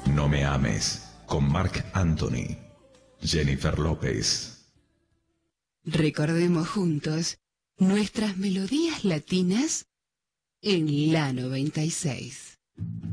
No me ames, con Marc Anthony, Jennifer López. Recordemos juntos nuestras melodías latinas en la 96.